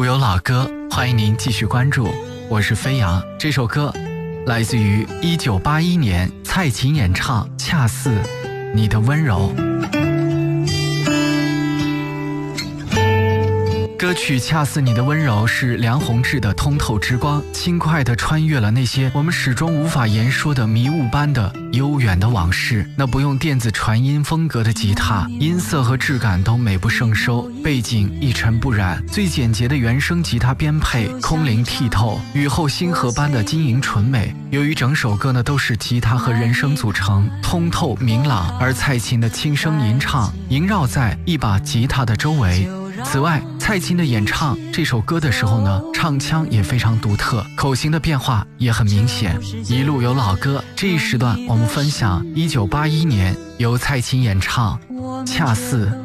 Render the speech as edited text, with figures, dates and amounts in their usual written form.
路有老歌，欢迎您继续关注，我是飞扬。这首歌来自于1981年蔡琴演唱《恰似你的温柔》。歌曲《恰似你的温柔》是梁弘志的通透之光，轻快地穿越了那些我们始终无法言说的迷雾般的悠远的往事。那不用电子传音风格的吉他，音色和质感都美不胜收，背景一尘不染，最简洁的原声吉他编配空灵剔透，雨后星河般的晶莹纯美。由于整首歌呢都是吉他和人声组成，通透明朗，而蔡琴的轻声吟唱萦绕在一把吉他的周围。此外，蔡琴的演唱这首歌的时候呢，唱腔也非常独特，口型的变化也很明显。一路有老歌，这一时段我们分享1981年由蔡琴演唱《恰似